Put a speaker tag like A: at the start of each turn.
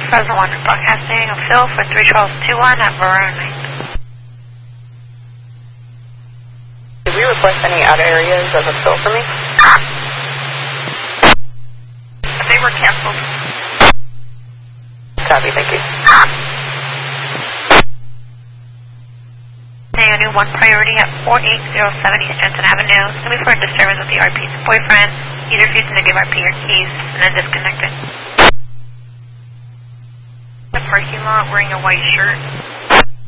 A: Fresno 1 broadcasting a Phil for 3 Charles 21 at Verona 9.
B: Did we request any out areas of a fill for me?
A: They were canceled.
B: Copy, thank you.
A: Naomi 1 priority at 4807 East Jensen Avenue. Looking for a disturbance with the RP's boyfriend. He's refusing to give RP your keys and then disconnected. The parking lot wearing a white shirt.